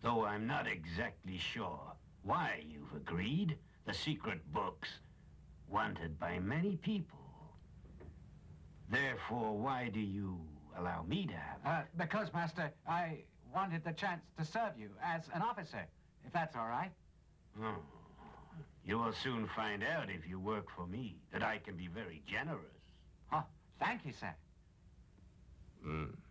though I'm not exactly sure why you've agreed. The secret book's wanted by many people. Therefore, why do you allow me to have it? Because, Master, I wanted the chance to serve you as an officer, if that's all right. Oh. You will soon find out if you work for me that I can be very generous. Oh, thank you, sir.